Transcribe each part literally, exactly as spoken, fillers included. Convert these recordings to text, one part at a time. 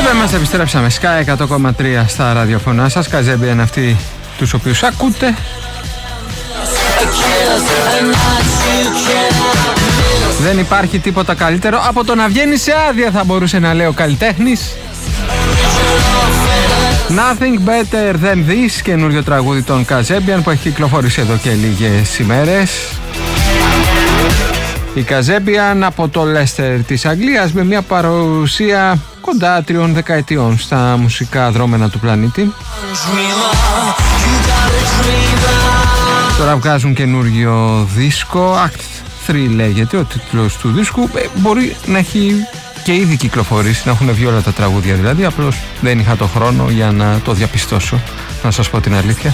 Είμαστε, επιστρέψαμε. Sky εκατό κόμμα τρία στα ραδιοφωνά σας. Καζέμπια είναι αυτοί τους οποίους ακούτε. Δεν υπάρχει τίποτα καλύτερο από το να βγαίνει σε άδεια, θα μπορούσε να λέει ο καλλιτέχνης. Nothing better than this, καινούριο τραγούδι των Kazebian που έχει κυκλοφορήσει εδώ και λίγες ημέρες. Οι Kazebian από το Leicester της Αγγλίας, με μια παρουσία κοντά τριών δεκαετιών στα μουσικά δρόμενα του πλανήτη. Τώρα βγάζουν καινούριο δίσκο, Act τρία λέγεται ο τίτλος του δίσκου. ε, Μπορεί να έχει και ήδη κυκλοφορήσει, να έχουν βγει όλα τα τραγούδια δηλαδή, απλώς δεν είχα το χρόνο για να το διαπιστώσω, να σας πω την αλήθεια.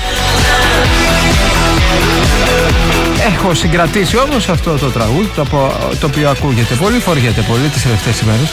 Έχω συγκρατήσει όμως αυτό το τραγούδι, το, το οποίο ακούγεται πολύ, φοριέται πολύ τις τελευταίες ημέρες.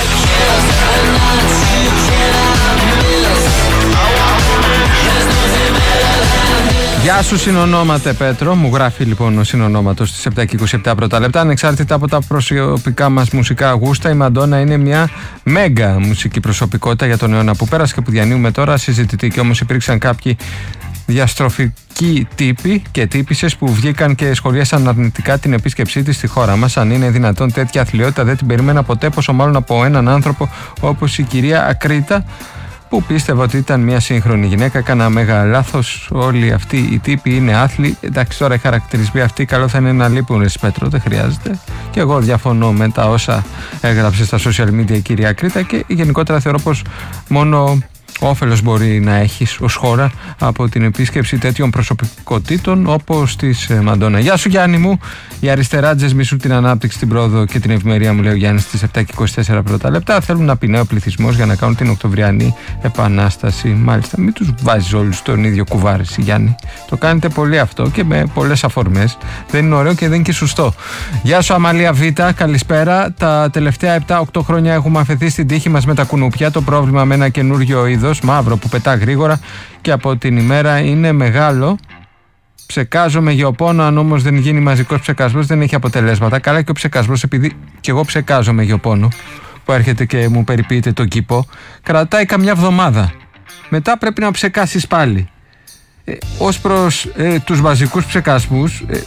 Γεια σου συνονόματε Πέτρο, μου γράφει λοιπόν ο συνονόματος στις επτά και είκοσι επτά πρώτα λεπτά. Ανεξάρτητα από τα προσωπικά μας μουσικά γούστα, η Μαντόνα είναι μια μέγα μουσική προσωπικότητα για τον αιώνα που πέρασε και που διανύουμε τώρα, συζητητή. Όμως υπήρξαν κάποιοι διαστροφικοί τύποι και τύπισσες που βγήκαν και σχολίασαν αρνητικά την επίσκεψή της στη χώρα μας. Αν είναι δυνατόν τέτοια αθλειότητα, δεν την περίμενα ποτέ, πόσο μάλλον από έναν άνθρωπο όπως η κυρία Ακρίτα, που πίστευε ότι ήταν μια σύγχρονη γυναίκα. Έκανα μέγα λάθος. Όλοι αυτοί οι τύποι είναι άθλοι. Εντάξει, τώρα οι χαρακτηρισμοί αυτοί καλό θα είναι να λείπουν, ρε Πέτρο, δεν χρειάζεται. Και εγώ διαφωνώ με τα όσα έγραψε στα social media η κυρία Κρήτα και γενικότερα θεωρώ πως μόνο όφελος μπορεί να έχεις ως χώρα από την επίσκεψη τέτοιων προσωπικότητων όπως της Μαντόνα. Γεια σου Γιάννη μου, οι αριστεράτζες μισούν την ανάπτυξη, την πρόοδο και την ευημερία, μου λέει ο Γιάννης στις επτά και είκοσι τέσσερα πρώτα λεπτά. Θέλουν να πεινάει ο πληθυσμός για να κάνουν την Οκτωβριανή Επανάσταση. Μάλιστα, μην τους βάζεις όλους στον ίδιο κουβάρι, Γιάννη. Το κάνετε πολύ αυτό και με πολλές αφορμές. Δεν είναι ωραίο και δεν είναι και σωστό. Γεια σου Αμαλία Β, καλησπέρα. Τα τελευταία επτά οκτώ χρόνια έχουμε αφαιθεί στην τύχη μας με τα κουνούπια. Το πρόβλημα με ένα καινούριο είδος μαύρο που πετά γρήγορα και από την ημέρα είναι μεγάλο. Ψεκάζω με γεωπόνο, αν όμως δεν γίνει μαζικός ψεκασμός δεν έχει αποτελέσματα. Καλά και ο ψεκασμός, επειδή και εγώ ψεκάζω με γεωπόνο που έρχεται και μου περιποιείται τον κήπο, κρατάει καμιά εβδομάδα. Μετά πρέπει να ψεκάσεις πάλι. Ε, ως προς ε, τους μαζικούς ψεκασμούς, ε,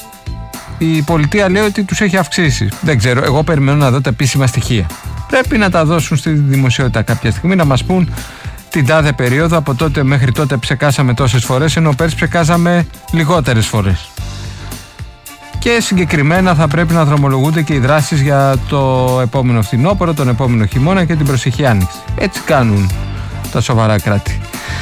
η πολιτεία λέει ότι τους έχει αυξήσει. Δεν ξέρω, εγώ περιμένω να δω τα επίσημα στοιχεία. Πρέπει να τα δώσουν στη δημοσιότητα κάποια στιγμή, να μας πούν την τάδε περίοδο, από τότε μέχρι τότε ψεκάσαμε τόσες φορές, ενώ πέρσι ψεκάζαμε λιγότερες φορές. Και συγκεκριμένα θα πρέπει να δρομολογούνται και οι δράσεις για το επόμενο φθινόπωρο, τον επόμενο χειμώνα και την προσεχή άνοιξη. Έτσι κάνουν τα σοβαρά κράτη.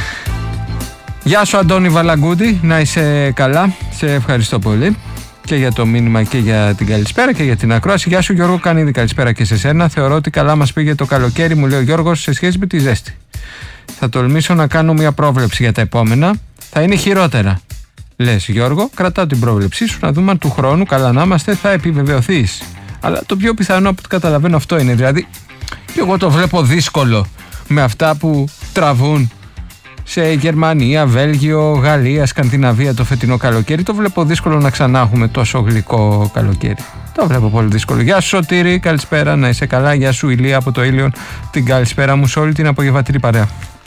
Γεια σου Αντώνη Βαλαγκούδη, να είσαι καλά, σε ευχαριστώ πολύ και για το μήνυμα και για την καλησπέρα και για την ακρόαση. Γεια σου Γιώργο, κάνει ήδη καλησπέρα και σε σένα. Θεωρώ ότι καλά μας πήγε το καλοκαίρι, μου λέει ο Γιώργος, σε σχέση με τη ζέστη. Θα τολμήσω να κάνω μια πρόβλεψη για τα επόμενα. Θα είναι χειρότερα. Λες Γιώργο, κρατάω την πρόβλεψή σου να δούμε αν του χρόνου, καλά να είμαστε, θα επιβεβαιωθείς. Αλλά το πιο πιθανό από ό,τι καταλαβαίνω αυτό είναι. Δηλαδή, και εγώ το βλέπω δύσκολο με αυτά που τραβούν σε Γερμανία, Βέλγιο, Γαλλία, Σκανδιναβία το φετινό καλοκαίρι. Το βλέπω δύσκολο να ξανά έχουμε τόσο γλυκό καλοκαίρι. Το βλέπω πολύ δύσκολο. Γεια σου Σωτήρη, καλησπέρα, να είσαι καλά. Γεια σου Ηλία από το Ήλιον, την καλησπέρα μου σε όλη την απογευματινή παρέα.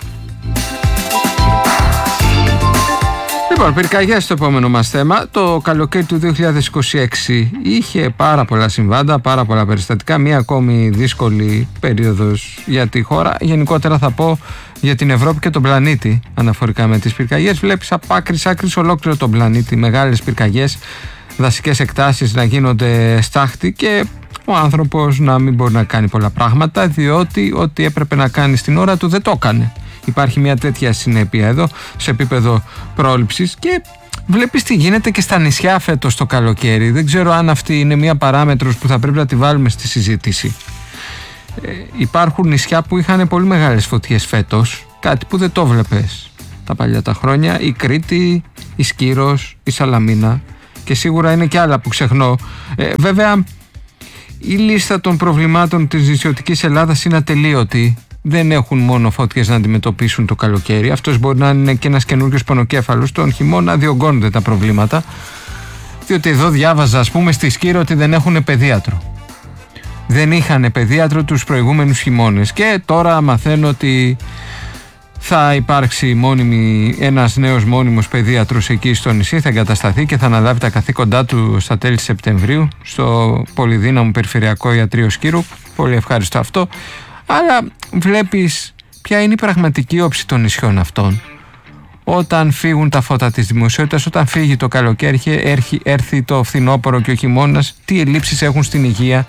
Λοιπόν, πυρκαγιές στο επόμενο μας θέμα. Το καλοκαίρι του δύο χιλιάδες είκοσι έξι είχε πάρα πολλά συμβάντα, πάρα πολλά περιστατικά. Μία ακόμη δύσκολη περίοδος για τη χώρα. Γενικότερα θα πω για την Ευρώπη και τον πλανήτη αναφορικά με τις πυρκαγιές. Βλέπεις από άκρης άκρης ολόκληρο τον πλανήτη. Μεγάλες πυρκαγιές, δασικές εκτάσεις να γίνονται στάχτη και ο άνθρωπος να μην μπορεί να κάνει πολλά πράγματα, διότι ό,τι έπρεπε να κάνει στην ώρα του δεν το έκανε. Υπάρχει μια τέτοια συνέπεια εδώ σε επίπεδο πρόληψης και βλέπεις τι γίνεται και στα νησιά φέτος το καλοκαίρι. Δεν ξέρω αν αυτή είναι μια παράμετρος που θα πρέπει να τη βάλουμε στη συζήτηση. Ε, υπάρχουν νησιά που είχαν πολύ μεγάλες φωτιές φέτος, κάτι που δεν το βλέπες τα παλιά τα χρόνια. Η Κρήτη, η Σκύρος, η Σαλαμίνα και σίγουρα είναι και άλλα που ξεχνώ. Ε, βέβαια η λίστα των προβλημάτων της νησιωτικής Ελλάδας είναι ατελείωτη. Δεν έχουν μόνο φωτιές να αντιμετωπίσουν το καλοκαίρι. Αυτός μπορεί να είναι και ένας καινούριος πονοκέφαλος. Τον χειμώνα διωγγώνονται τα προβλήματα. Διότι εδώ διάβαζα, ας πούμε, στη Σκύρο ότι δεν έχουν παιδίατρο. δεν είχαν παιδίατρο τους προηγούμενους χειμώνες και τώρα μαθαίνω ότι θα υπάρξει μόνιμη, ένας νέος μόνιμος παιδίατρος εκεί στο νησί, θα εγκατασταθεί και θα αναλάβει τα καθήκοντά του στα τέλη Σεπτεμβρίου στο πολυδύναμο Περιφερειακό Ιατρείο Σκύρου. Πολύ ευχάριστο αυτό. Αλλά βλέπεις ποια είναι η πραγματική όψη των νησιών αυτών. Όταν φύγουν τα φώτα της δημοσιότητας, όταν φύγει το καλοκαίρι, έρχει, έρθει το φθινόπωρο και ο χειμώνας, τι ελλείψεις έχουν στην υγεία,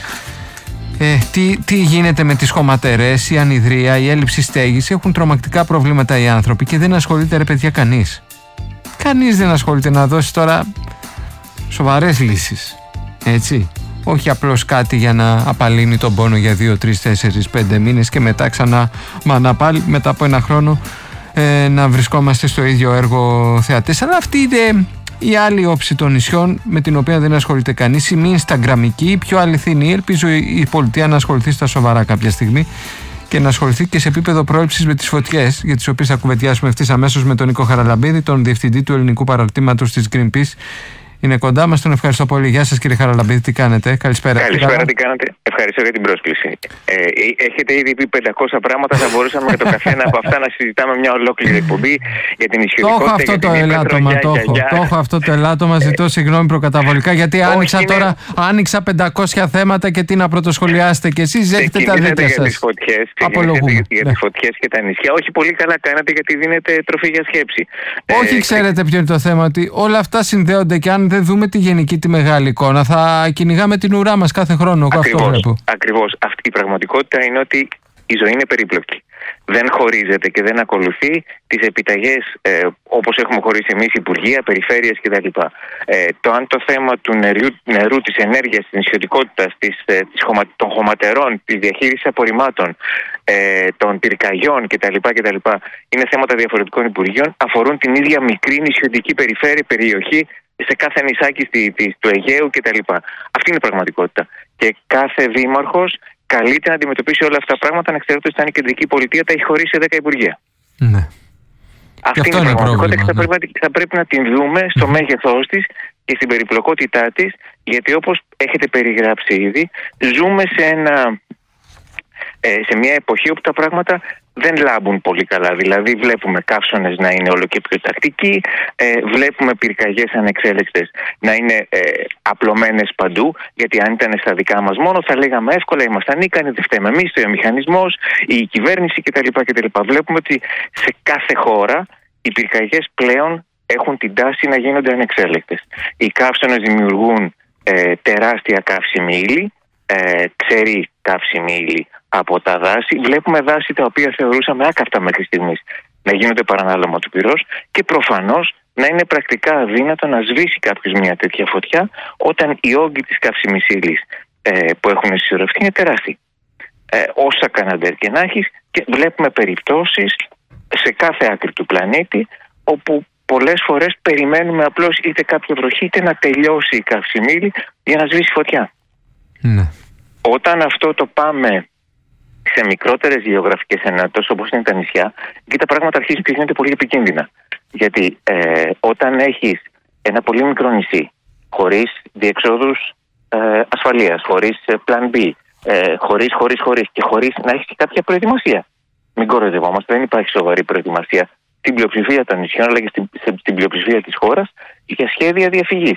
ε, τι, τι γίνεται με τις χωματερές, η ανιδρεία, η έλλειψη στέγης. Έχουν τρομακτικά προβλήματα οι άνθρωποι και δεν ασχολείται, ρε παιδιά, κανείς. Κανείς δεν ασχολείται να δώσει τώρα σοβαρές λύσεις. Έτσι. Όχι απλώς κάτι για να απαλύνει τον πόνο για δύο, τρεις, τέσσερις, πέντε μήνες και μετά ξανά, μα να πάλι μετά από ένα χρόνο ε, να βρισκόμαστε στο ίδιο έργο θεατές. Αλλά αυτή είναι η άλλη όψη των νησιών με την οποία δεν ασχολείται κανείς. Η μη Ινσταγκραμική, η πιο αληθινή. Ελπίζω η πολιτεία να ασχοληθεί στα σοβαρά κάποια στιγμή και να ασχοληθεί και σε επίπεδο πρόληψης με τις φωτιές, για τις οποίες θα κουβεντιάσουμε ευθύς αμέσως με τον Νίκο Χαραλαμπίδη, τον διευθυντή του ελληνικού παραρτήματος της Greenpeace. Είναι κοντά μας, τον ευχαριστώ πολύ. Γεια σας, κύριε Χαραλαμπίδη, τι κάνετε? Καλησπέρα. Καλησπέρα, τι κάνετε? Ευχαριστώ για την πρόσκληση. Ε, έχετε ήδη πει πεντακόσια πράγματα, θα μπορούσαμε με το καθένα από αυτά να συζητάμε μια ολόκληρη εκπομπή για την ισχυρικότητα. Το έχω αυτό το ελάττωμα, το έχω. Το έχω αυτό το ελάττωμα, ζητώ συγγνώμη προκαταβολικά, γιατί άνοιξα είναι... τώρα άνοιξα πεντακόσια θέματα και τι να πρωτοσχολιάσετε κι εσείς, έχετε τα δίκια σας. Απολογούμε. Για τις φωτιές και τα νησιά. Όχι, πολύ καλά κάνατε, γιατί δίνετε τροφή για σκέψη. Όχι, ξέρετε ποιο είναι το θέμα, ότι όλα αυτά συνδέονται και αν δεν δούμε τη γενική, τη μεγάλη εικόνα, θα κυνηγάμε την ουρά μας κάθε χρόνο. Ακριβώς, ακριβώς. Αυτή η πραγματικότητα είναι ότι η ζωή είναι περίπλοκη. Δεν χωρίζεται και δεν ακολουθεί τις επιταγές ε, όπως έχουμε χωρίσει εμείς, υπουργεία, περιφέρειες κτλ. Ε, το αν το θέμα του νερού, νερού της ενέργειας, της νησιωτικότητας, της, ε, της χωμα, των χωματερών, της διαχείρισης απορριμμάτων, ε, των πυρκαγιών κτλ, κτλ. Είναι θέματα διαφορετικών υπουργείων, αφορούν την ίδια μικρή νησιωτική περιφέρεια, περιοχή, σε κάθε νησάκι στη, τη, του Αιγαίου κτλ. Αυτή είναι η πραγματικότητα. Και κάθε δήμαρχος καλείται να αντιμετωπίσει όλα αυτά τα πράγματα, να ξέρετε ότι αν η κεντρική πολιτεία τα έχει χωρίσει σε δέκα υπουργεία. Ναι. Αυτή είναι η πραγματικότητα και θα, ναι. πρέπει, θα πρέπει να την δούμε στο μέγεθός της και στην περιπλοκότητά της, γιατί όπως έχετε περιγράψει ήδη, ζούμε σε, ένα, ε, σε μια εποχή όπου τα πράγματα δεν λάμπουν πολύ καλά. Δηλαδή βλέπουμε καύσωνες να είναι όλο και πιο τακτικοί, ε, βλέπουμε πυρκαγιές ανεξέλεγκτες να είναι ε, απλωμένες παντού, γιατί αν ήταν στα δικά μας μόνο θα λέγαμε εύκολα, ήμασταν ικανοί, δεν φταίμε εμείς, ο μηχανισμός, η κυβέρνηση κτλ. κτλ. Βλέπουμε ότι σε κάθε χώρα οι πυρκαγιές πλέον έχουν την τάση να γίνονται ανεξέλεγκτες. Οι καύσωνες δημιουργούν ε, τεράστια καύσιμη ύλη, ε, ξερή καύσιμη ύλη από τα δάση. Βλέπουμε δάση τα οποία θεωρούσαμε άκαυτα μέχρι στιγμής να γίνονται παρανάλωμα του πυρός και προφανώς να είναι πρακτικά αδύνατο να σβήσει κάποιος μια τέτοια φωτιά όταν οι όγκοι της καύσιμης ύλης ε, που έχουν συσσωρευτεί είναι τεράστιοι. Ε, όσα καναντέρ και να έχεις, και βλέπουμε περιπτώσεις σε κάθε άκρη του πλανήτη όπου πολλές φορές περιμένουμε απλώς είτε κάποια βροχή είτε να τελειώσει η καύσιμη ύλη για να σβήσει φωτιά. Ναι. Όταν αυτό το πάμε σε μικρότερες γεωγραφικές ενότητες όπως είναι τα νησιά, και τα πράγματα αρχίζουν και γίνονται πολύ επικίνδυνα. Γιατί ε, όταν έχεις ένα πολύ μικρό νησί, χωρίς διεξόδους ε, ασφαλείας, χωρίς ε, plan B, ε, χωρίς, χωρίς, χωρίς και χωρίς να έχεις και κάποια προετοιμασία. Μην κοροϊδευόμαστε, δεν υπάρχει σοβαρή προετοιμασία στην πλειοψηφία των νησιών, αλλά και στην, στην πλειοψηφία της χώρας για σχέδια διαφυγής.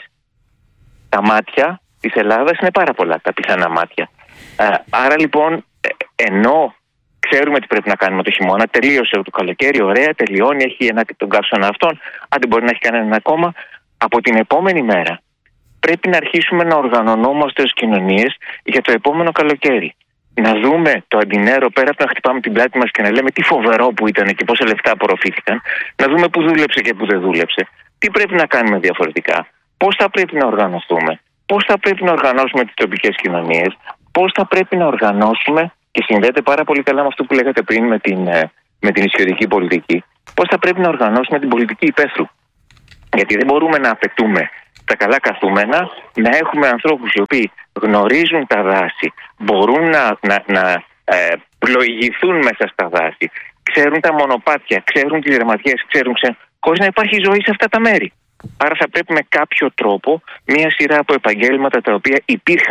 Τα μάτια της Ελλάδας είναι πάρα πολλά, τα πιθανά μάτια. Ε, άρα λοιπόν, ενώ ξέρουμε τι πρέπει να κάνουμε το χειμώνα, τελείωσε το καλοκαίρι, ωραία, τελειώνει, έχει ένα, τον καύσωνα αυτόν, αν δεν μπορεί να έχει κανέναν ακόμα, από την επόμενη μέρα πρέπει να αρχίσουμε να οργανωνόμαστε ως κοινωνίες για το επόμενο καλοκαίρι. Να δούμε το αντινέρο, πέρα από να χτυπάμε την πλάτη μας και να λέμε τι φοβερό που ήταν και πόσα λεφτά απορροφήθηκαν, να δούμε που δούλεψε και που δεν δούλεψε. Τι πρέπει να κάνουμε διαφορετικά, πώς θα πρέπει να οργανωθούμε, πώς θα πρέπει να οργανώσουμε τις τοπικές κοινωνίες, πώς θα πρέπει να οργανώσουμε, και συνδέεται πάρα πολύ καλά με αυτό που λέγατε πριν με την, με την ισχυρική πολιτική, πώς θα πρέπει να οργανώσουμε την πολιτική υπαίθρου. Γιατί δεν μπορούμε να απαιτούμε τα καλά καθούμενα να έχουμε ανθρώπους οι οποίοι γνωρίζουν τα δάση, μπορούν να, να, να ε, πλοηγηθούν μέσα στα δάση, ξέρουν τα μονοπάτια, ξέρουν τις ρεματιές, ξέρουν, ξέρουν, χωρίς να υπάρχει ζωή σε αυτά τα μέρη. Άρα θα πρέπει με κάποιο τρόπο μια σειρά από επαγγέλματα τα οποία υπήρχαν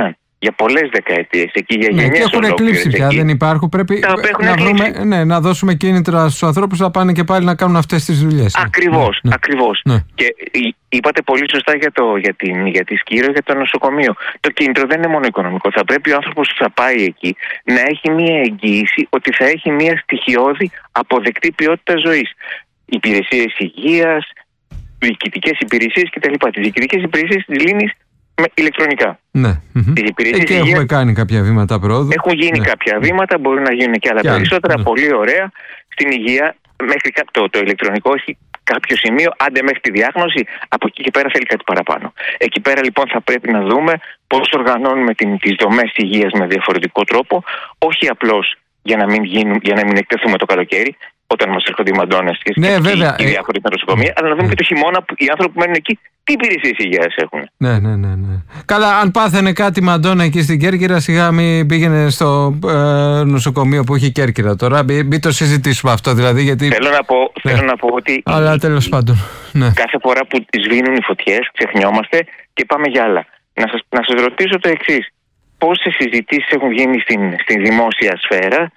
για πολλές δεκαετίες. Εκεί για ναι, γενιές και έχουν εκλείψει πια, δεν υπάρχουν. Πρέπει να, βρούμε, ναι, να δώσουμε κίνητρα στους ανθρώπους να πάνε και πάλι να κάνουν αυτές τις δουλειές. Ακριβώς, ναι, ακριβώς. Ναι. Και είπατε πολύ σωστά για, το, για, την, για τη Σκύρο, για το νοσοκομείο. Το κίνητρο δεν είναι μόνο οικονομικό. Θα πρέπει ο άνθρωπος που θα πάει εκεί να έχει μία εγγύηση ότι θα έχει μία στοιχειώδη αποδεκτή ποιότητα ζωής. Υπηρεσίες υγείας, διοικητικές υπηρεσίες κτλ. Τις διοικητικές υπηρεσίες τις λύνεις με ηλεκτρονικά. Ναι. Εκεί υγείας, έχουμε κάνει κάποια βήματα πρόοδου. Έχουν γίνει ναι. κάποια βήματα, μπορούν να γίνουν και άλλα και περισσότερα. Ναι. Πολύ ωραία. Στην υγεία, μέχρι το, το ηλεκτρονικό έχει κάποιο σημείο, άντε μέχρι τη διάγνωση, από εκεί και πέρα θέλει κάτι παραπάνω. Εκεί πέρα λοιπόν θα πρέπει να δούμε πώς οργανώνουμε τις δομές υγείας με διαφορετικό τρόπο, όχι απλώς για να μην, γίνουν, για να μην εκτεθούμε το καλοκαίρι, όταν μας έρχονται οι μαντώνες και ναι, οι διάφοροι στα νοσοκομεία, αλλά να δούμε και το χειμώνα που οι άνθρωποι που μένουν εκεί, τι υπηρεσίες υγείας έχουν. Ναι, ναι, ναι, ναι. Καλά, αν πάθαινε κάτι μαντώνα εκεί στην Κέρκυρα, σιγά μην πήγαινε στο ε, νοσοκομείο που έχει Κέρκυρα τώρα. Μην μη το συζητήσουμε αυτό δηλαδή. Γιατί... Θέλω, να πω, ναι. θέλω να πω ότι. Αλλά τέλος πάντων. Ναι. Κάθε φορά που σβήνουν οι φωτιές, ξεχνιόμαστε και πάμε για άλλα. Να σας, να σας ρωτήσω το εξής. Πόσες συζητήσεις έχουν γίνει στην, στην δημόσια σφαίρα,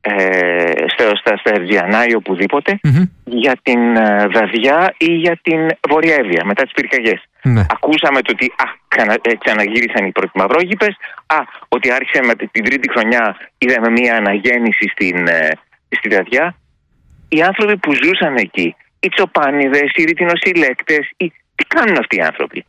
ε, στα, στα, στα Ερτζιανά ή οπουδήποτε, mm-hmm. για την ε, Δαδιά ή για την Βορειαεύβοια μετά τις πυρκαγιές. Mm-hmm. Ακούσαμε το ότι α, ξανα, ε, ξαναγύρισαν οι πρώτοι μαυρόγυπες, α, ότι άρχισε με την τρίτη χρονιά, είδαμε μια αναγέννηση στην, ε, στη Δαδιά. Οι άνθρωποι που ζούσαν εκεί, οι τσοπάνιδες, οι ρητινοσυλλέκτες, οι... τι κάνουν αυτοί οι άνθρωποι?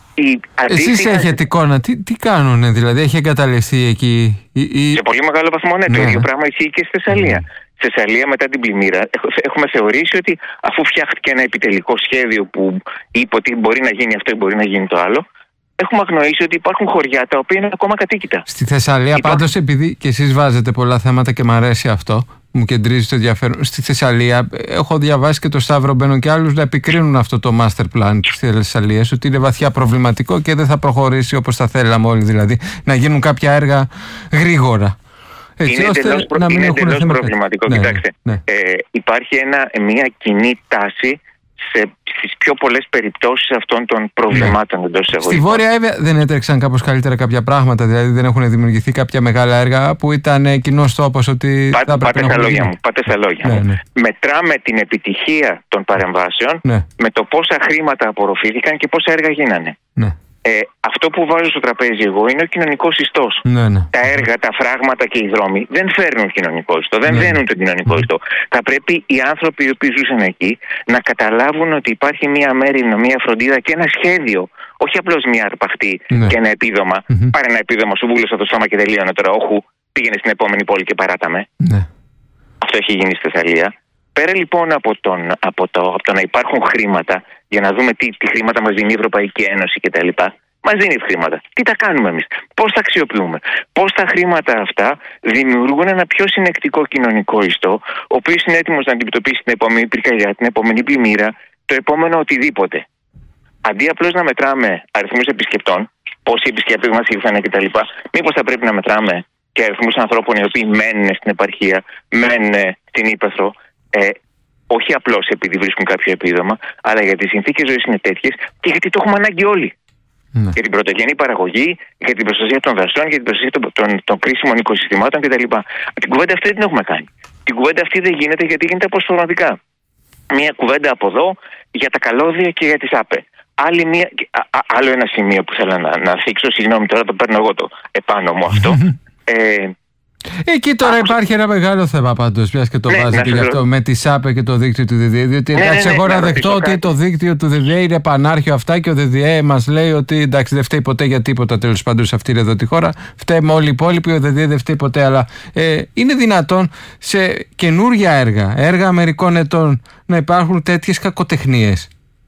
Εσείς έχετε εικόνα, τι, τι κάνουνε, δηλαδή έχει εγκαταλειφθεί εκεί η, η... Σε πολύ μεγάλο βαθμό, ναι, ναι. Το ίδιο πράγμα ισχύει και στη Θεσσαλία. Mm. Στη Θεσσαλία μετά την πλημμύρα έχουμε θεωρήσει ότι αφού φτιάχτηκε ένα επιτελικό σχέδιο που είπε ότι μπορεί να γίνει αυτό ή μπορεί να γίνει το άλλο, έχουμε αγνοήσει ότι υπάρχουν χωριά τα οποία είναι ακόμα κατοίκητα. Στη Θεσσαλία Υπά... πάντως, επειδή και εσείς βάζετε πολλά θέματα και μου αρέσει αυτό, μου κεντρίζει το ενδιαφέρον. Στη Θεσσαλία έχω διαβάσει και το Σταύρο Μπαίνο και άλλους να επικρίνουν αυτό το master plan της Θεσσαλίας, ότι είναι βαθιά προβληματικό και δεν θα προχωρήσει όπως θα θέλαμε όλοι, δηλαδή να γίνουν κάποια έργα γρήγορα. Έτσι, είναι εντελώς προ... προβληματικό. Ναι, Κοιτάξτε, ναι. Ε, υπάρχει ένα, μια κοινή τάση σε, στις πιο πολλές περιπτώσεις αυτών των προβλημάτων ναι. εντός εισαγωγικών. Στη Βόρεια Εύβοια δεν έτρεξαν κάπως καλύτερα κάποια πράγματα, δηλαδή δεν έχουν δημιουργηθεί κάποια μεγάλα έργα που ήταν κοινός τόπος ότι Πά, θα πάτε, στα λόγια μου, πάτε στα λόγια ναι, μου. Ναι. Μετράμε την επιτυχία των παρεμβάσεων ναι. με το πόσα χρήματα απορροφήθηκαν και πόσα έργα γίνανε. Ναι. Ε, αυτό που βάζω στο τραπέζι εγώ είναι ο κοινωνικός ιστός. Ναι, ναι. Τα έργα, τα φράγματα και οι δρόμοι δεν φέρνουν κοινωνικό ιστό, δεν ναι. δένουν τον κοινωνικό ιστό. Θα πρέπει οι άνθρωποι οι οποίοι ζούσαν εκεί να καταλάβουν ότι υπάρχει μια μέρημνα, μια φροντίδα και ένα σχέδιο. Όχι απλώς μια αρπαχτή ναι. και ένα επίδομα. Mm-hmm. Πάρε ένα επίδομα, σου βούλωσα το σώμα και τελείωνε τώρα. Όχου, πήγαινε στην επόμενη πόλη και παράταμε. Ναι. Αυτό έχει γίνει στη Θεσσαλία. Πέρα λοιπόν από, τον, από, το, από το να υπάρχουν χρήματα, για να δούμε τι, τι χρήματα μας δίνει η Ευρωπαϊκή Ένωση κτλ. Μας δίνει χρήματα. Τι τα κάνουμε εμείς, πώς τα αξιοποιούμε, πώς τα χρήματα αυτά δημιουργούν ένα πιο συνεκτικό κοινωνικό ιστό, ο οποίος είναι έτοιμος να αντιμετωπίσει την επόμενη πυρκαγιά, την επόμενη πλημμύρα, το επόμενο οτιδήποτε. Αντί απλώς να μετράμε αριθμούς επισκεπτών, πόσοι επισκέπτες μας ήρθαν κτλ., μήπως θα πρέπει να μετράμε και αριθμούς ανθρώπων οι οποίοι μένουν στην επαρχία, μένουν στην ύπαιθρο. Ε, όχι απλώς επειδή βρίσκουν κάποιο επίδομα, αλλά γιατί οι συνθήκες ζωής είναι τέτοιες και γιατί το έχουμε ανάγκη όλοι. Ναι. Για την πρωτογενή παραγωγή, για την προστασία των δασών, για την προστασία των, των, των κρίσιμων οικοσυστημάτων κτλ. Την κουβέντα αυτή δεν την έχουμε κάνει. Την κουβέντα αυτή δεν γίνεται γιατί γίνεται αποσπασματικά. Μία κουβέντα από εδώ για τα καλώδια και για τις ΑΠΕ. Άλλη μία, α, α, άλλο ένα σημείο που θέλω να, να θίξω, συγγνώμη τώρα το παίρνω εγώ το επάνω μου αυτό. ε, Εκεί τώρα Άκουσα. υπάρχει ένα μεγάλο θέμα πάντως, πιας και το ναι, βάζετε γι' αυτό, με τη ΣΑΠΕ και το δίκτυο του ΔΔΕ. Διότι ναι, εντάξει, ναι, ναι, εγώ να δεχτώ ότι το δίκτυο του ΔΔΕ είναι πανάρχιο αυτά και ο ΔΔΕ μας λέει ότι εντάξει, δεν φταίει ποτέ για τίποτα τέλος πάντων σε αυτήν εδώ τη χώρα. Φταίμε όλοι οι υπόλοιποι, ο ΔΔΕ δεν φταίει ποτέ. Αλλά ε, είναι δυνατόν σε καινούργια έργα, έργα μερικών ετών, να υπάρχουν τέτοιες κακοτεχνίες?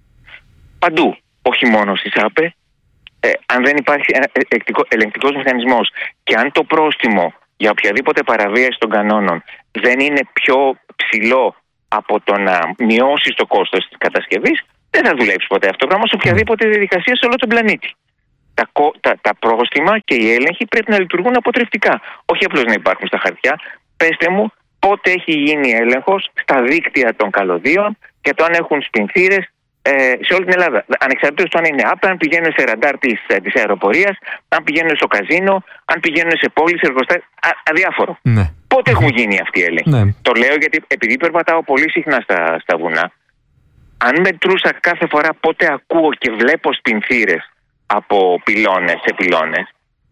Παντού, όχι μόνο στη ΣΑΠΕ. Ε, αν δεν υπάρχει ελεγκτικός μηχανισμός και αν το πρόστιμο για οποιαδήποτε παραβίαση των κανόνων δεν είναι πιο ψηλό από το να μειώσει το κόστος της κατασκευής, δεν θα δουλέψει ποτέ αυτό το πράγμα σε οποιαδήποτε διαδικασία σε όλο τον πλανήτη. Τα, τα, τα πρόστιμα και οι έλεγχοι πρέπει να λειτουργούν αποτρεπτικά. Όχι απλώς να υπάρχουν στα χαρτιά. Πέστε μου πότε έχει γίνει έλεγχος στα δίκτυα των καλωδίων και το αν έχουν σπινθήρες ε, σε όλη την Ελλάδα. Ανεξαρτήτως του αν είναι άπτα, αν πηγαίνουν σε ραντάρ της, της αεροπορίας, αν πηγαίνουν στο καζίνο, αν πηγαίνουν σε πόλεις, εργοστάσια. Αδιάφορο. Ναι. Πότε έχουν γίνει αυτοί οι έλεγχοι? Ναι. Το λέω γιατί επειδή περπατάω πολύ συχνά στα, στα βουνά, αν μετρούσα κάθε φορά πότε ακούω και βλέπω σπινθήρες από πυλώνες σε πυλώνες,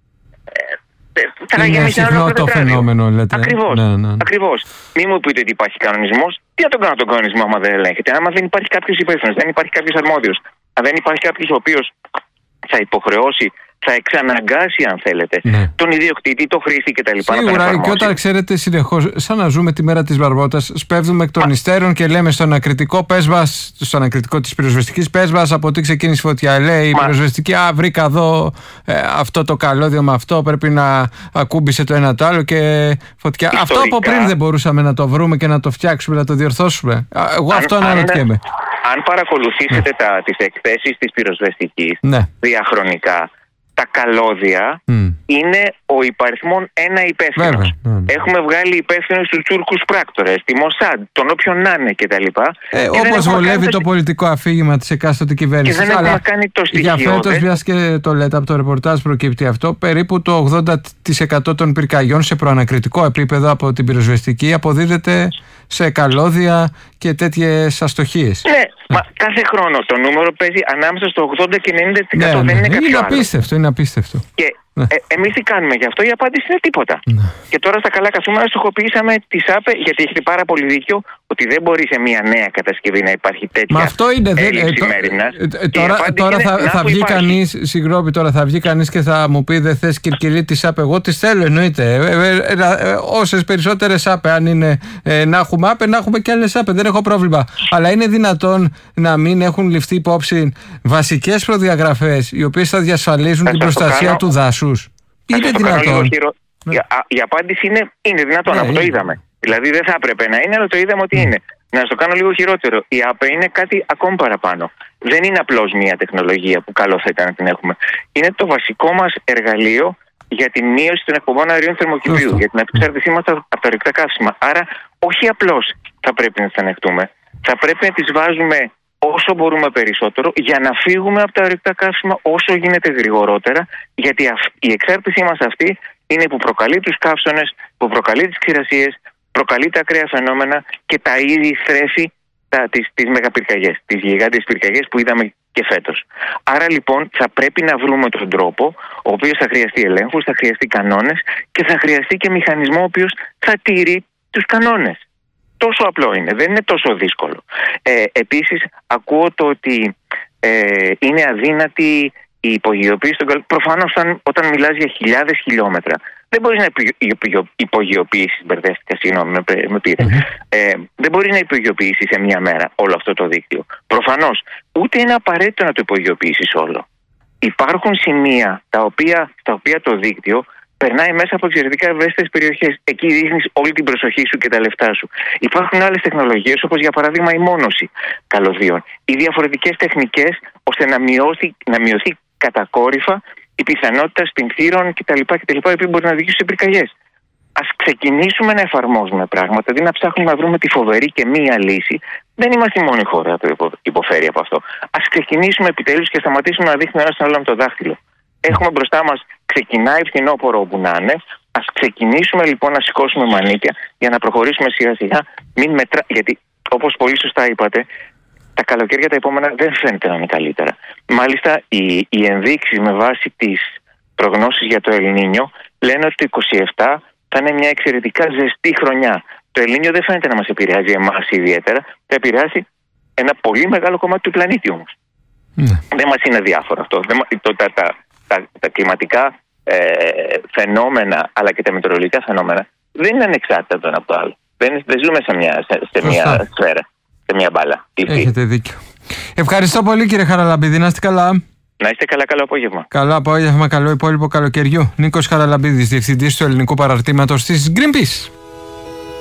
ε, είναι συχνό το φαινόμενο, λέτε. Ακριβώς. Ναι, ναι. Ακριβώς. Μη μου πείτε ότι υπάρχει κανονισμός. Τι να τον κάνω τον κανονισμό άμα δεν ελέγχεται? Άμα δεν υπάρχει κάποιος υπεύθυνος, δεν υπάρχει κάποιος αρμόδιος, αν δεν υπάρχει κάποιος ο οποίος θα υποχρεώσει, θα εξαναγκάσει, αν θέλετε, ναι, τον ιδιοκτήτη, το χρήστη κτλ. Σίγουρα, και όταν ξέρετε συνεχώς, σαν να ζούμε τη μέρα της Μπαρμπότας, σπέβδουμε εκ των υστέρων και λέμε στον ανακριτικό, πες μας, στον ανακριτικό της πυροσβεστικής, πες μας από τι ξεκίνησε η φωτιά. Λέει η πυροσβεστική, α, βρήκα εδώ ε, αυτό το καλώδιο με αυτό, πρέπει να ακούμπησε το ένα το άλλο και φωτιά. Ιστορικά, αυτό από πριν δεν μπορούσαμε να το βρούμε και να το φτιάξουμε, να το διορθώσουμε? Εγώ αν, αυτό αναρωτιέμαι. Αν παρακολουθήσετε ναι. τα, τις εκθέσεις της πυροσβεστικής ναι. διαχρονικά, τα καλώδια mm. είναι ο υπαριθμόν ένα υπεύθυνος. Ναι, ναι. Έχουμε βγάλει υπεύθυνους στους Τούρκους πράκτορες, τη Μοσάντ, τον όποιον να είναι κτλ. Ε, όπως βολεύει το, το πολιτικό αφήγημα της εκάστοτε κυβέρνησης. Και δεν έχουμε κάνει το στοιχείο. Για φέτος, μιας και το λέτε, από το ρεπορτάζ προκύπτει αυτό, περίπου το ογδόντα τοις εκατό των πυρκαγιών σε προανακριτικό επίπεδο από την πυροσβεστική αποδίδεται σε καλώδια και τέτοιες αστοχίες. Ναι, μα κάθε χρόνο το νούμερο παίζει ανάμεσα στο ογδόντα και ενενήντα τοις εκατό. Ναι, δεν ναι, είναι κάποιο είναι άλλο. Απίστευτο, είναι απίστευτο. Και ναι. ε, εμείς τι κάνουμε γι' αυτό? Η απάντηση είναι τίποτα. Ναι. Και τώρα στα καλά καθούμενα στοχοποιήσαμε τη ΣΑΠΕ, γιατί έχετε πάρα πολύ δίκιο ότι δεν μπορεί σε μια νέα κατασκευή να υπάρχει τέτοια Μα αυτό είναι, έλλειψη ε, μέριμνας. Ε, ε, τώρα τώρα θα, θα βγει κανείς, συγγνώμη, τώρα θα βγει κανείς και θα μου πει δεν θες κυρκυρί τη ΣΑΠΕ. Εγώ τις θέλω, εννοείται. Ε, ε, ε, ε, όσες περισσότερες ΣΑΠΕ, αν είναι ε, να έχουμε ΑΠΕ, να έχουμε και άλλες ΣΑΠΕ. Δεν έχω πρόβλημα. Αλλά είναι δυνατόν να μην έχουν ληφθεί υπόψη βασικές προδιαγραφές οι οποίες θα διασφαλίζουν θα την προστασία κάνω... του δάσους? Είναι δυνατόν? Χειρο... Ναι. Η, η απάντηση είναι, είναι δυνατόν, ναι, αυτό το είδαμε. Δηλαδή δεν θα έπρεπε να είναι, αλλά το είδαμε ότι mm. είναι. Να στο κάνω λίγο χειρότερο. Η ΑΠΕ είναι κάτι ακόμη παραπάνω. Δεν είναι απλώς μια τεχνολογία που καλό θα ήταν να την έχουμε. Είναι το βασικό μας εργαλείο για τη μείωση των εκπομπών αερίων θερμοκηπίου, για την απεξάρτησή μας από τα ορυκτά καύσιμα. Άρα, όχι απλώς θα πρέπει να τις ανεχτούμε, θα πρέπει να τις βάζουμε όσο μπορούμε περισσότερο για να φύγουμε από τα ορυκτά καύσιμα όσο γίνεται γρηγορότερα, γιατί η εξάρτησή μας αυτή είναι που προκαλεί τους καύσονες, που προκαλεί τις ξηρασίες, προκαλεί τα ακραία φαινόμενα και τα ήδη στρέφει τα, τις, τις μεγαπυρκαγιές, τις γιγάντιες πυρκαγιές που είδαμε και φέτος. Άρα λοιπόν θα πρέπει να βρούμε τον τρόπο, ο οποίος θα χρειαστεί ελέγχους, θα χρειαστεί κανόνες και θα χρειαστεί και μηχανισμό ο οποίος θα τηρεί τους κανόνες. Τόσο απλό είναι, δεν είναι τόσο δύσκολο. Ε, επίσης ακούω το ότι ε, είναι αδύνατη η υπογειοποίηση των καλωδιών. Προφανώς όταν, όταν μιλάς για χιλιάδες χιλιόμετρα δεν μπορείς να υπογειοποιήσεις, μπερδεύτηκα, συγγνώμη, με, με πήρε. Mm-hmm. Ε, δεν μπορείς να υπογειοποιήσεις σε μία μέρα όλο αυτό το δίκτυο. Προφανώς ούτε είναι απαραίτητο να το υπογειοποιήσεις όλο. Υπάρχουν σημεία τα οποία, στα οποία το δίκτυο περνάει μέσα από εξαιρετικά ευαίσθητες περιοχές. Εκεί δείχνεις όλη την προσοχή σου και τα λεφτά σου. Υπάρχουν άλλες τεχνολογίες, όπως για παράδειγμα η μόνωση καλωδίων ή διαφορετικές τεχνικές ώστε να μειώσει, να μειωθεί κατακόρυφα η πιθανότητα σπινθήρων κτλ. κτλ. Οι οποίοι μπορεί να οδηγήσουν σε πυρκαγιές. Ας ξεκινήσουμε να εφαρμόζουμε πράγματα, αντί να ψάχνουμε να βρούμε τη φοβερή και μία λύση. Δεν είμαστε η μόνη χώρα που υποφέρει από αυτό. Ας ξεκινήσουμε επιτέλους και σταματήσουμε να δείχνουμε ένα στον άλλο με το δάχτυλο. Έχουμε μπροστά μας, ξεκινάει φθινόπωρο όπου να είναι. Ας ξεκινήσουμε λοιπόν να σηκώσουμε μανίκια για να προχωρήσουμε σιγά σιγά. Μην μετρά... Γιατί όπως πολύ σωστά είπατε, τα καλοκαίρια τα επόμενα δεν φαίνεται να είναι καλύτερα. Μάλιστα, οι, οι ενδείξεις με βάση τις προγνώσεις για το Ελνίνιο λένε ότι το είκοσι επτά θα είναι μια εξαιρετικά ζεστή χρονιά. Το Ελνίνιο δεν φαίνεται να μας επηρεάζει εμάς ιδιαίτερα, θα επηρεάσει ένα πολύ μεγάλο κομμάτι του πλανήτη όμως. Mm. Δεν μας είναι διάφορο αυτό. Δεν, το, τα, τα, τα, τα κλιματικά ε, φαινόμενα αλλά και τα μετεωρολογικά φαινόμενα δεν είναι ανεξάρτητα το ένα από το άλλο. Δεν, δεν ζούμε σε μια, σε, σε μια σφαίρα, σε μια μπάλα. Έχετε δίκιο. Ευχαριστώ πολύ κύριε Χαραλαμπίδη, να είστε καλά. Να είστε καλά, καλό απόγευμα. Καλό απόγευμα, καλό υπόλοιπο καλοκαιριού. Νίκος Χαραλαμπίδης, διευθυντής του ελληνικού παραρτήματος της Greenpeace.